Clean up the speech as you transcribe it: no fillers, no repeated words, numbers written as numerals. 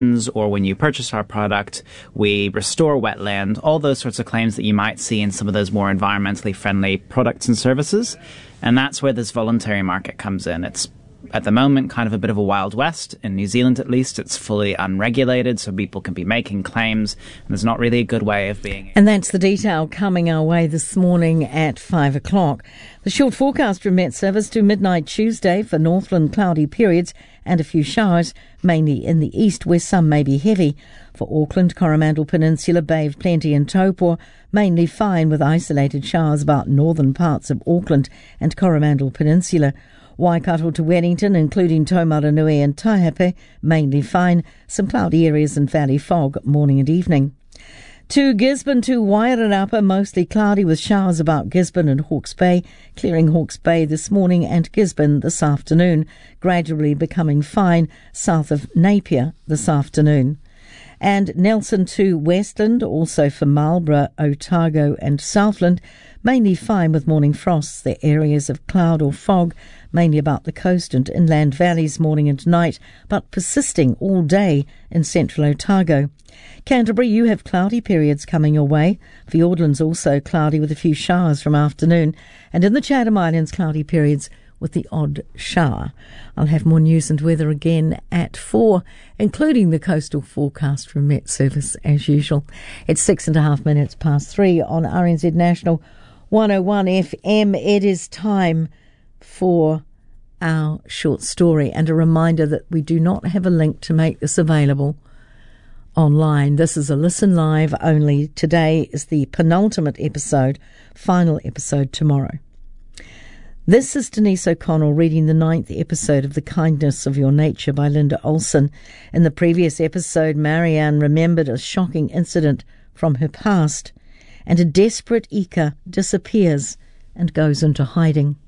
or when you purchase our product, we restore wetland, all those sorts of claims that you might see in some of those more environmentally friendly products and services. And that's where this voluntary market comes in. It's, at the moment, kind of a bit of a Wild West. In New Zealand, at least, it's fully unregulated, so people can be making claims, and there's not really a good way of being... And that's the detail coming our way this morning at 5 o'clock. The short forecast from Met Service to midnight Tuesday for Northland, cloudy periods and a few showers, mainly in the east, where some may be heavy. For Auckland, Coromandel Peninsula, Bay of Plenty and Taupō, mainly fine with isolated showers about northern parts of Auckland and Coromandel Peninsula. Waikato to Wellington, including Taumarunui and Taihape, mainly fine. Some cloudy areas and valley fog, morning and evening. To Gisborne to Wairarapa, mostly cloudy with showers about Gisborne and Hawke's Bay, clearing Hawke's Bay this morning and Gisborne this afternoon, gradually becoming fine south of Napier this afternoon. And Nelson to Westland, also for Marlborough, Otago and Southland, mainly fine with morning frosts. The areas of cloud or fog, mainly about the coast and inland valleys morning and night, but persisting all day in central Otago. Canterbury, you have cloudy periods coming your way. Fiordland's also cloudy with a few showers from afternoon. And in the Chatham Islands, cloudy periods with the odd shower. I'll have more news and weather again at 4, including the coastal forecast from Met Service as usual. It's 6.5 minutes past 3 on RNZ National 101 FM. It is time for our short story, and a reminder that we do not have a link to make this available online. This is a listen live only. Today is the penultimate episode, final episode tomorrow. This is Denise O'Connell reading the 9th episode of The Kindness of Your Nature by Linda Olson. In the previous episode, Marianne remembered a shocking incident from her past, and a desperate Ika disappears and goes into hiding.